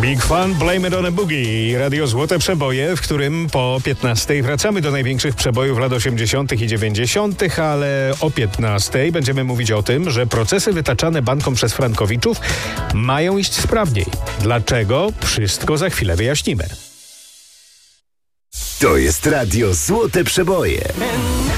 Big Fun, Blame It on a Boogie. Radio Złote Przeboje, w którym po 15 wracamy do największych przebojów lat 80. i 90., ale o 15 będziemy mówić o tym, że procesy wytaczane bankom przez frankowiczów mają iść sprawniej. Dlaczego? Wszystko za chwilę wyjaśnimy. To jest Radio Złote Przeboje.